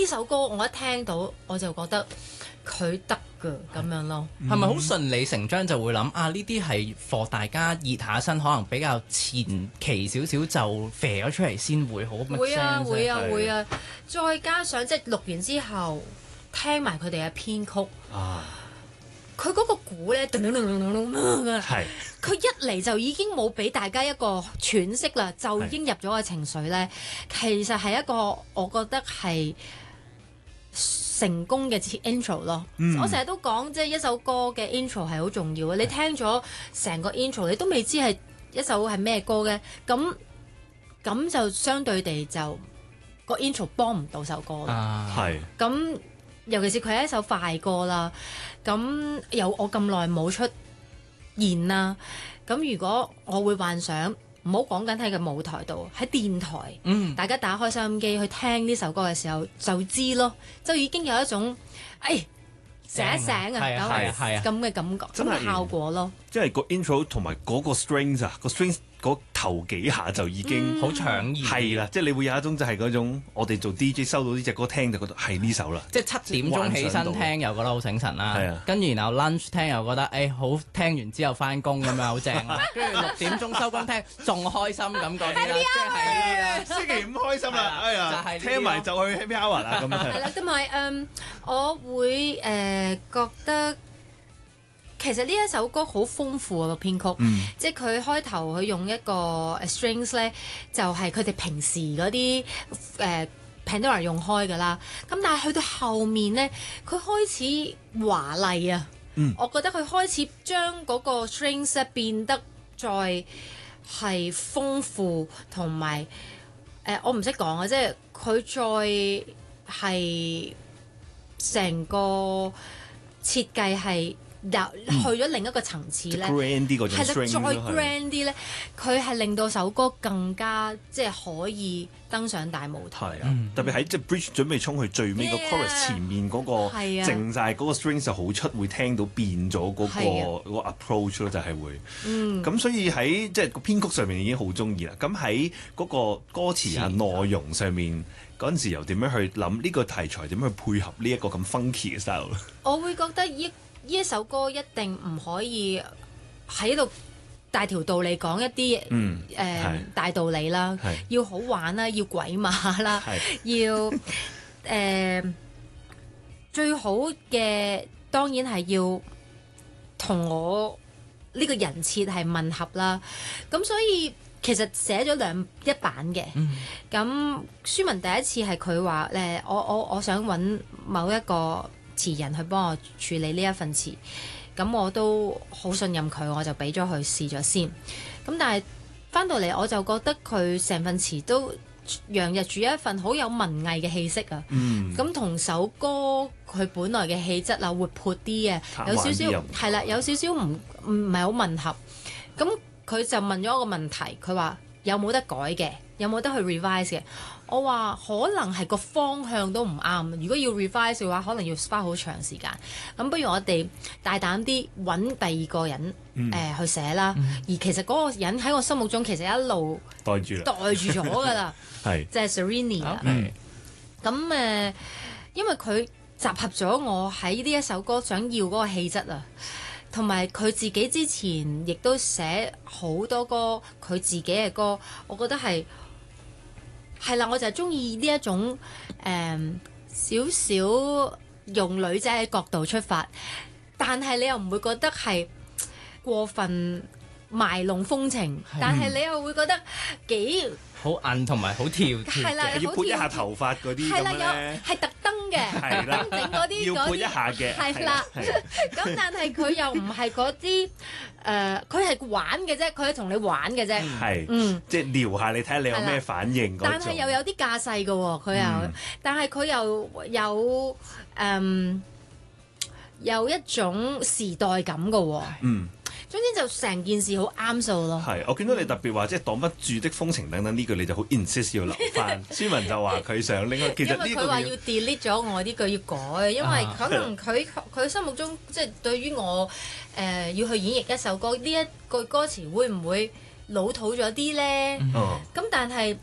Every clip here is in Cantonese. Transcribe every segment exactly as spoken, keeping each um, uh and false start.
呢首歌我一聽到我就覺得佢得㗎咁樣咯。 係咪好順理成章就會諗啊？呢啲係 for 大家熱下身，可能比較前期少少就飛咗出嚟先會好。 會啊會啊係會啊！再加上即係錄完之後聽埋佢哋嘅編曲， 啊， 佢嗰個鼓咧，咚咚咚咚咚咚㗎係佢一嚟就已經冇俾大家一個喘息啦，就已經入咗個情緒咧。其實係一個我覺得係成功嘅 intro 咯。 嗯我成日都講，即係一首歌嘅 intro 係好重要嘅。你聽咗成個 intro，你都未知係一首係咩歌嘅，咁咁就相對地就個 intro 幫唔到首歌啦。 啊， 係咁尤其是佢係一首快歌啦，咁有我咁耐冇出現啦，咁如果我會幻想，唔好講緊喺個舞台度，喺電台， 嗯， 大家打開收音機去聽呢首歌嘅時候就知咯，就已經有一種，哎醒一醒啊， 係啊係啊係啊咁嘅感覺， 真係咁嘅效果咯。 即係個 intro 同埋嗰個 strings 啊，個 strings 嗰頭幾下就已經好搶耳。 係啦，即係你會有一種就係嗰種我哋做 D J 收到呢隻歌聽就覺得係呢首啦。 即係七點鐘起身聽又覺得好醒神啦， 係啊跟住然後 lunch 聽又覺得誒、哎、好，聽完之後翻工咁樣好正啦，跟住六點鐘收工聽仲開心咁嗰啲啦，即係呢啲啦。 星期五開心啦，哎呀， 就係呢啲咯聽埋就去 happy hour 啦咁樣。 係啦，同埋誒，我會誒、呃、覺得其實呢一首歌好豐富啊個編曲， 嗯即係佢開頭佢用一個 strings 咧，就係佢哋平時嗰啲誒 Pandora 用開㗎啦。咁但係去到後面咧，佢開始華麗啊！ 嗯我覺得佢開始將嗰個 strings 咧變得再係豐富同埋誒，我唔識講啊，即係佢再係成個設計係入去咗另一個層次咧。 grand 啲嗰種係啦， string 再都係 grand 啲咧，佢係令到首歌更加即係可以登上大舞台。 係啊嗯， 特別喺即係 bridge 準備衝去最尾個 Yeah chorus 前面嗰個係啊靜晒嗰個 strings 就好出，會聽到變咗嗰係啊個嗰個 approach 咯，就係會。 嗯， 咁所以喺即係個編曲上面已經好中意啦。咁喺嗰個歌詞啊詞內容上面嗰陣時又點樣去諗呢個題材點樣去配合呢一個咁 funky 嘅 style？ 我會覺得呢呢一首歌一定唔可以喺度大條道理講一啲誒、 嗯呃係大道理啦係， 要好玩啦，要鬼馬啦， 係要誒、呃、最好嘅當然係要同我呢個人設係吻合啦。咁所以其實寫咗兩一版嘅。 嗯咁舒文第一次係佢話誒，我我我想揾某一個詞人去幫我處理呢一份詞，咁我都好信任佢，我就俾咗佢試咗先。咁但係翻到嚟我就覺得佢成份詞都洋溢住一份好有文藝嘅氣息啊！ 嗯， 咁同首歌佢本來嘅氣質啊，活潑啲啊，有少少貪玩啲又唔係啦，有少少唔唔係好吻合。咁佢就問咗一個問題，佢話有冇得改嘅，有冇得去 revise 嘅？我話可能係個方向都唔啱。如果要 revise 嘅話，可能要花好長時間。咁不如我哋大膽啲揾第二個人誒、 嗯呃去寫啦。而其實嗰個人喺我心目中其實一路袋住啦， 袋住咗㗎啦， 係就係 Serrini 啊。 嗯咁誒、呃因為佢集合咗我喺呢一首歌想要嗰個氣質啊，同埋佢自己之前亦都寫好多歌，佢自己嘅歌，我覺得係係啦，我就係中意呢一種誒少少用女仔嘅角度出發，但係你又唔會覺得係過分賣弄風情，但係你又會覺得幾好硬同埋好跳跳係啦嘅， 要撥一下頭髮嗰啲咁係啦，有樣咧， 係特登嘅， 係啦特登整嗰啲要撥一嗰啲下嘅， 係啦係啦， 咁但係佢又唔係嗰啲誒，佢係玩嘅啫，佢係同你玩嘅啫。 係， 嗯， 即係撩下你睇下你有咩反應嗰種。 但係又有啲架勢嘅喎，佢又， 嗯但係佢又有誒有一種時代感嘅喎。 嗯。 總之就成件事好啱數咯。 係，我見到你特別話即係擋不住的風情等等呢句，你就好 insist 要留翻。舒文就話佢想拎開，其實因為呢個佢話要 delete 咗我呢句要改，因為啊可能佢佢心目中即係對於我誒、呃、要去演繹一首歌，呢一句歌詞會唔會老土咗啲咧？ 哦， 咁但係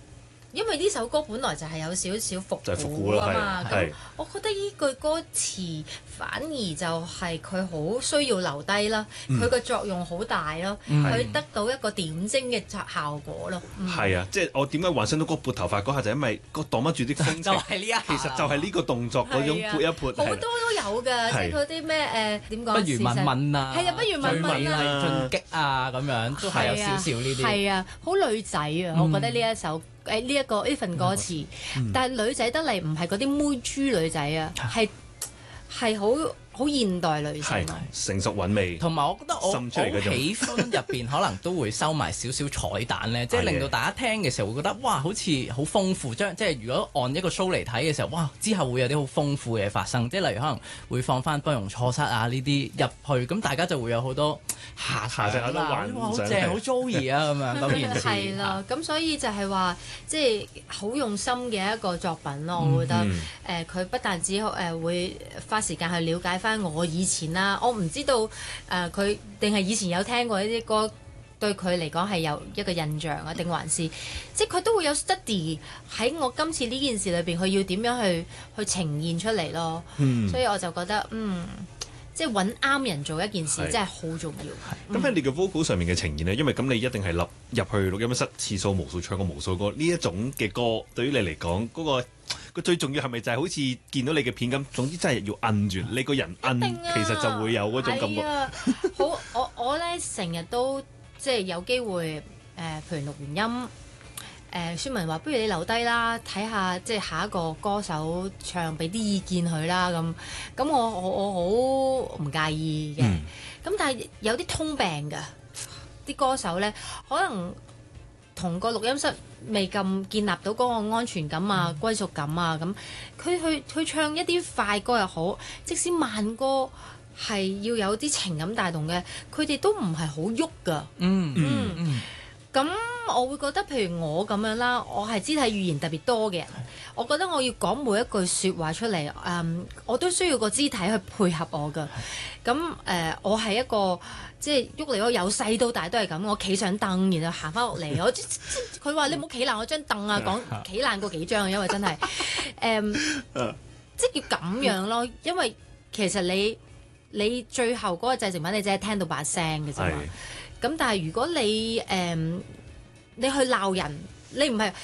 因為呢首歌本來就係有少少復就係復古古啦啊嘛，咁係係我覺得呢句歌詞反而就係佢好需要留低啦，佢個、作用好大咯，佢、 嗯得到一個點睛嘅效果咯。嗯係啊，即係我點解幻想到嗰個撥頭髮嗰下，就因為個擋不住啲風情， 就係呢一下其實就係呢個動作嗰種係啊撥一撥，係好多都有㗎，即係嗰啲咩誒點講？ 不如問問啊， 係啊，不如問最美問啊。 麗進擊啊，咁樣都係有少少呢啲。 係啊，好女仔啊！我覺得呢一首誒呢一個呢份歌詞，但係女仔得嚟唔係嗰啲妹豬女仔啊，係係好好現代女性係啊。 成熟韻味。 同埋我覺得我滲出嚟嗰種我喜歡入邊可能都會收埋少少彩蛋咧，即係令到大家聽嘅時候會覺得哇，好似好豐富。將即係如果按一個 show 嚟睇嘅時候，哇，之後會有啲好豐富嘅嘢發生。即係例如可能會放翻不容錯失啊呢啲入去，咁大家就會有好多遐遐想想啦， 幻哇，好想正，好 Joey 啊咁樣嗰件事。 係啦，咁所以就係話，即係好用心嘅一個作品咯。我覺得嗯誒，佢、不但止誒會花時間去了解翻我以前啦，我唔知道誒佢定係以前有聽過呢啲歌，對佢嚟講係有一個印象啊，定還是即係佢都會有 study 喺我今次呢件事裏邊，佢要點樣去去呈現出嚟咯。 嗯所以我就覺得嗯。即係揾啱人做一件事， 係真係好重要。 咁喺你嘅 vocal 上面嘅呈現咧，因為咁你一定係入入去錄音室次數無數，唱過無數歌，呢一種嘅歌對於你嚟講，嗰、個個最重要係咪就係好似見到你嘅片咁？總之真係要摁住你個人摁， 定啊其實就會有嗰種感覺。 係啊、好，我我咧成日都即係有機會誒、呃，譬如錄完音。誒，宣文話：不如你留低啦，睇下即係下一個歌手唱，俾啲意見佢啦。咁咁我我我好唔介意嘅。咁、 嗯、 但係有啲通病㗎，啲歌手咧可能同個錄音室未咁建立到嗰個安全感啊、歸屬感啊。咁佢去去唱一啲快歌又好，即使慢歌係要有啲情感帶動嘅，佢哋都唔係好喐㗎。 嗯嗯嗯咁我會覺得，譬如我咁樣啦，我係肢體語言特別多嘅人，我覺得我要講每一句説話出嚟，嗯，我都需要個肢體去配合我㗎。咁誒、呃，我係一個即係喐嚟，我由細到大都係咁，我企上凳，然後行翻落嚟，我佢話你唔好企爛我張凳啊，講企爛過幾張啊，因為真係誒、嗯，即係要咁樣咯，因為其實你你最後嗰個製成品，你只係聽到把聲嘅啫嘛。咁但係如果你誒、嗯、你去鬧人，你唔係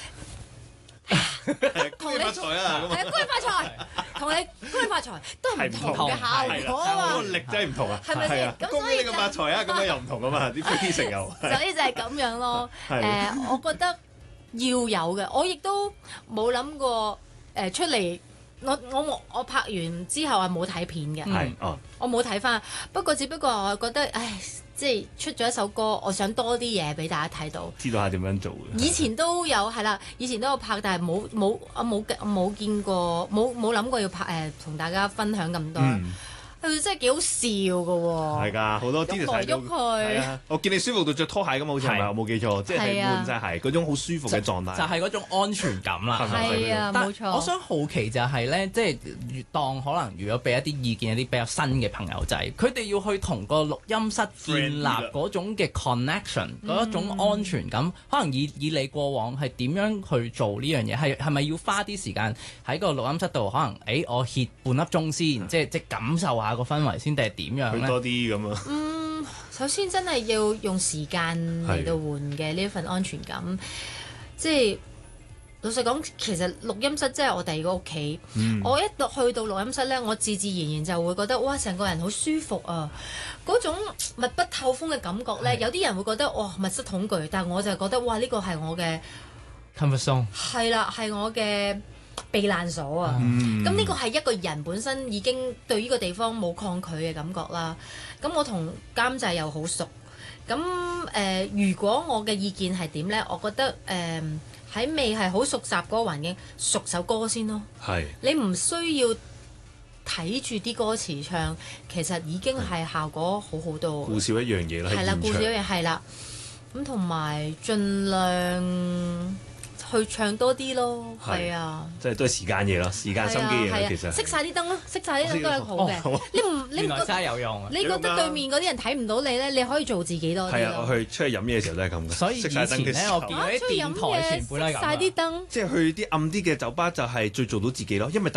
恭喜發財啊！咁係啊，恭喜發財，同你恭喜發財都係唔同嘅效果啊嘛， 嗰個力真係唔同啊， 係咪先？咁恭喜你個所以就發財啊！咁樣又唔同噶嘛，啲飛成又所以就係咁樣咯。誒、 係我覺得要有嘅，我亦都冇諗過誒、呃、出嚟。我我我我拍完之後係冇睇片嘅， 係哦， 我冇睇翻。不過只不過我覺得，唉，即係出咗一首歌，我想多啲嘢俾大家睇到。 知道下點樣做嘅。 以前都有係啦，以前都有拍，但係冇冇我冇冇見過，冇冇諗過要拍誒，同、呃、大家分享咁多。 嗯佢真係幾好笑㗎喎， 係㗎，好多啲喐來喐去。 啊！我見你舒服到着拖鞋咁，好似係咪？ 係我冇記錯，即係係啊換晒鞋嗰種好舒服嘅狀態。 就係嗰種安全感啦。 係咪係啊， 但冇錯。 我想好奇就係咧，即係越當可能如果俾一啲意見一啲比較新嘅朋友仔，佢哋要去同個錄音室建立嗰種嘅 connection，嗰一種安全感，可能以以你過往係點樣去做呢樣嘢？係係咪要花啲時間喺個錄音室度？可能誒、欸，我歇半粒鐘先，即係即係感受下個氛圍先，定係點樣咧？ 去多啲咁啊！ 嗯，首先真係要用時間嚟到換嘅呢一份安全感，即係老實講，其實錄音室即係我第二個屋企。 嗯我一到去到錄音室咧，我自自然然就會覺得哇，成個人好舒服啊！嗰種密不透風嘅感覺咧，有啲人會覺得哇密室恐懼，但係我就覺得哇呢個係我嘅 comfort zone 係啦，係我嘅避難所啊！ 嗯咁呢個係一個人本身已經對呢個地方冇抗拒嘅感覺啦。咁我同監製又好熟，咁誒、呃，如果我嘅意見係點呢？我覺得誒喺、呃、未係好熟習嗰個環境，熟首歌先咯。 係你唔需要睇住啲歌詞唱，其實已經係效果好好多。 故事一樣嘢啦， 係啦， 喺現場故事一樣係啦。咁同埋盡量去唱多啲咯，係啊。 即係都係時間嘢咯，時間心機嘢咯，其實熄晒啲燈咯，熄晒啲燈都係好嘅。 哦你唔你唔覺原來真係有用啊！ 你覺得對面嗰啲人睇唔到你咧，你可以做自己多啲係啊，我咯。 去出去飲嘢嘅時候都係咁嘅。 所以以熄晒燈前咧， 嘅時候我見到啲電台全部都係咁熄晒啲啊。 燈。 即係去啲暗啲嘅酒吧就係最做到自己咯，因為